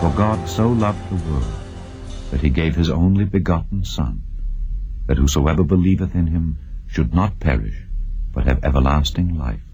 For God so loved the world, that he gave his only begotten Son, that whosoever believeth in him should not perish, but have everlasting life.